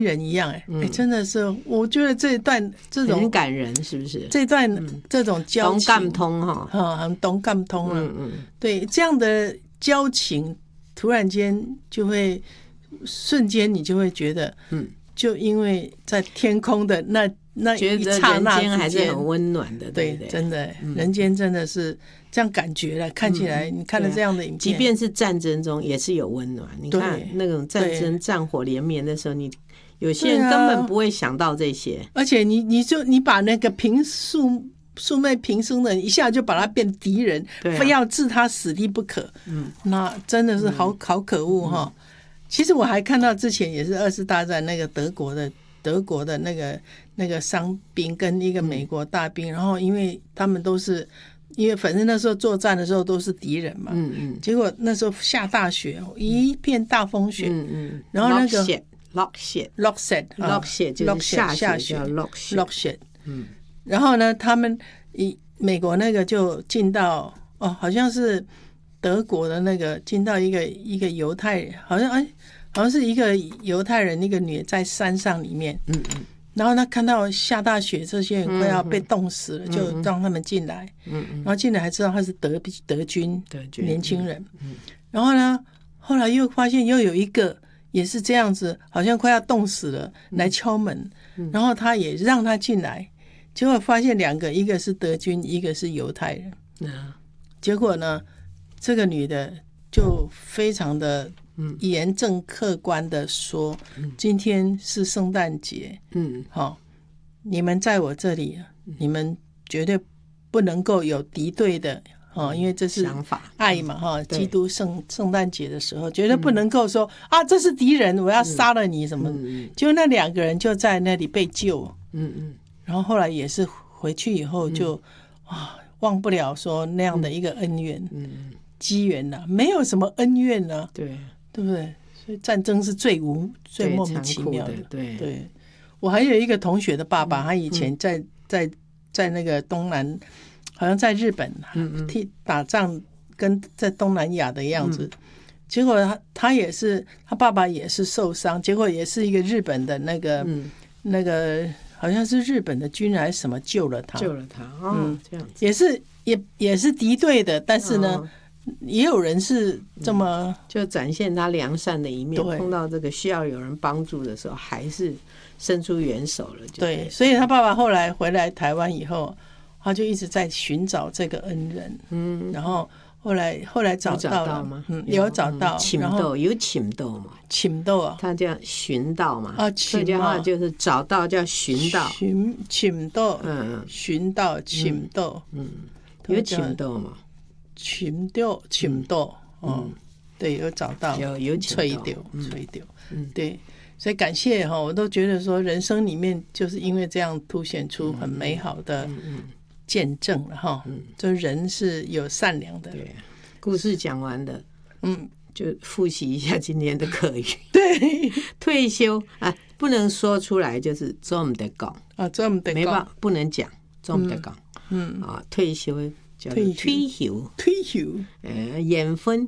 人一样真的是，我觉得这一段这种很感人，是不是？ 这段这种交情， 懂感通哈， 很懂感通了。对，这样的交情，突然间就会瞬间你就会觉得，就因为在天空的那一刹那之间， 人间还是很温暖的，对不对？ 真的，人间真的是这样感觉了。看起来，你看了这样的影片， 即便是战争中也是有温暖。你看那种战争战火连绵的时候，你有些人根本不会想到这些。 而且你把那个素昧平生的人一下就把他变敌人，非要置他死地不可。那真的是好可恶哈。其实我还看到之前也是2次大战那个德国的那个伤兵跟一个美国大兵，然后因为他们都是因为反正那时候作战的时候都是敌人嘛，结果那时候下大雪，一片大风雪，然后那个落雪就是下雪叫落雪， 然后呢，他们美国那个就进到好像是德国的那个进到一个犹太人，好像是一个犹太人，一个女在山上里面，然后他看到下大雪，这些人快要被冻死了，就让他们进来，然后进来还知道他是德军年轻人，然后呢，后来又发现又有一个也是这样子，好像快要冻死了，来敲门，然后他也让他进来，结果发现2个，一个是德军，一个是犹太人，结果呢，这个女的就非常的严正客观的说，今天是圣诞节，你们在我这里，你们绝对不能够有敌对的，因为这是爱嘛，基督圣诞节的时候绝对不能够说这是敌人，我要杀了你什么，就那2个人就在那里被救，然后后来也是回去以后就忘不了说那样的一个恩怨机缘啊，没有什么恩怨啊，对不对？所以战争是最莫名其妙的。对，我还有一个同学的爸爸，他以前在那个东南，好像在日本打仗，跟在东南亚的样子。结果他也是，他爸爸也是受伤，结果也是一个日本的那个好像是日本的军人还是什么救了他， 这样子也是敌对的，但是呢。也有人是这么就展现他良善的一面，碰到这个需要有人帮助的时候还是伸出援手了。 对，所以他爸爸后来回来台湾以后，他就一直在寻找这个恩人，然后后来找到了吗？有找到， 寻到有寻到嘛？ 寻到啊， 他叫寻到嘛？客家话就是找到叫寻到， 寻到，寻到，寻到， 有寻到嘛？ 寻到，对，有找到， 有吹掉，对，所以感谢我都觉得说人生里面就是因为这样凸显出很美好的见证了就人是有善良的。 对，故事讲完了，就复习一下今天的客语。 对， 退休不能说出来，就是做唔得讲做唔得讲， 没办法，不能讲，做唔得讲。退休。退休，缘分，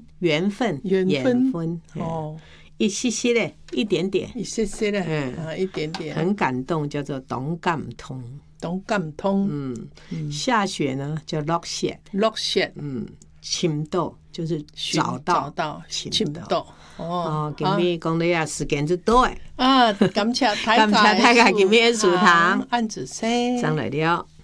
一些些的，一点点， 一些些的，一点点， 很感动，叫做懂感通，下雪呢叫落雪，寻到就是找到， 寻到， 今天讲的呀时间就多感谢大家今天的书堂， 按子生上来了。